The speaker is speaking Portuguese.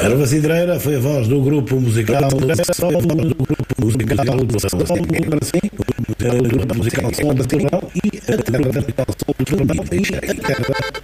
Erva Cidreira foi a voz do grupo musical do Som, do grupo musical do Som, do grupo musical Som da Turral e a Terra Vertical Som do Turral.